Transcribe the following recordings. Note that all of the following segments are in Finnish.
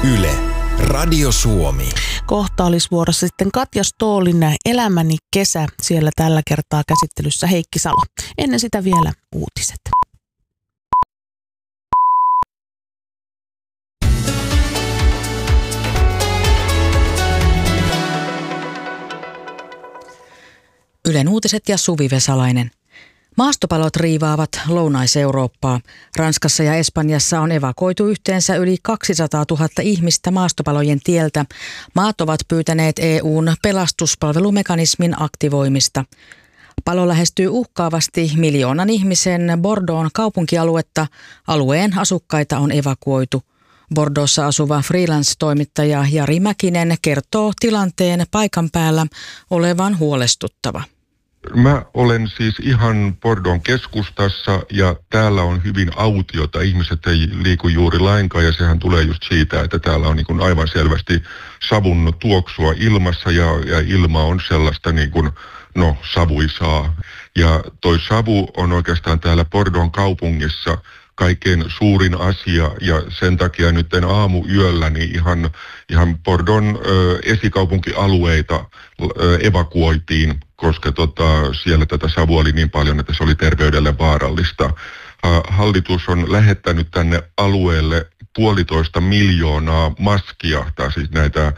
Yle, Radio Suomi. Kohta olisi vuorossa sitten Katja Stoolin Elämäni kesä. Siellä tällä kertaa käsittelyssä Heikki Salo. Ennen sitä vielä uutiset. Ylen uutiset ja Suvi Vesalainen. Maastopalot riivaavat Lounais-Eurooppaa. Ranskassa ja Espanjassa on evakuoitu yhteensä yli 200 000 ihmistä maastopalojen tieltä. Maat ovat pyytäneet EU:n pelastuspalvelumekanismin aktivoimista. Palo lähestyy uhkaavasti 1 miljoonan ihmisen Bordeauxn kaupunkialuetta. Alueen asukkaita on evakuoitu. Bordeauxssa asuva freelance-toimittaja Jari Mäkinen kertoo tilanteen paikan päällä olevan huolestuttava. Mä olen siis ihan Bordeauxn keskustassa ja täällä on hyvin autiota. Ihmiset ei liiku juuri lainkaan ja sehän tulee just siitä, että täällä on niin kuin aivan selvästi savun tuoksua ilmassa ja ilma on sellaista niin kuin, savuisaa. Ja toi savu on oikeastaan täällä Bordeauxn kaupungissa kaikkein suurin asia ja sen takia nyt aamuyöllä niin ihan Bordeauxn esikaupunkialueita evakuoitiin, koska siellä tätä savua oli niin paljon, että se oli terveydelle vaarallista. Hallitus on lähettänyt tänne alueelle 1,5 miljoonaa maskia, tai siis näitä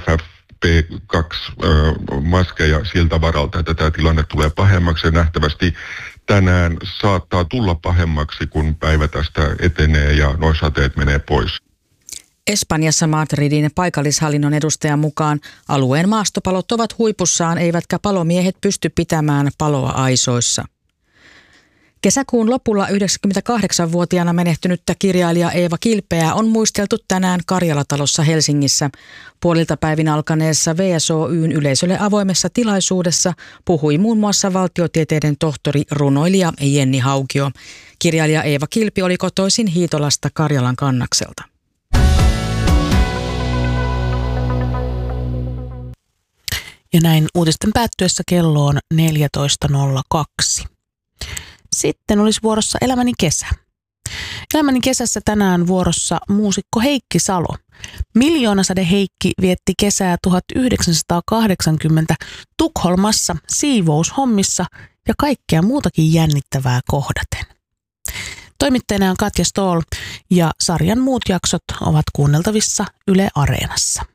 FFP2-maskeja siltä varalta, että tämä tilanne tulee pahemmaksi ja nähtävästi tänään saattaa tulla pahemmaksi, kun päivä tästä etenee ja nuo sateet menee pois. Espanjassa Madridin paikallishallinnon edustajan mukaan alueen maastopalot ovat huipussaan, eivätkä palomiehet pysty pitämään paloa aisoissa. Kesäkuun lopulla 98-vuotiaana menehtynyttä kirjailija Eeva Kilpeää on muisteltu tänään Karjalatalossa Helsingissä. Puolilta päivin alkaneessa VSOY:n yleisölle avoimessa tilaisuudessa puhui muun muassa valtiotieteiden tohtori runoilija Jenni Haukio. Kirjailija Eeva Kilpi oli kotoisin Hiitolasta Karjalan Kannakselta. Ja näin uutisten päättyessä kello on 14.02. Sitten olisi vuorossa Elämäni kesä. Elämäni kesässä tänään vuorossa muusikko Heikki Salo. Miljoonasäde Heikki vietti kesää 1980 Tukholmassa siivoushommissa ja kaikkea muutakin jännittävää kohdaten. Toimittajana on Katja Stool ja sarjan muut jaksot ovat kuunneltavissa Yle Areenassa.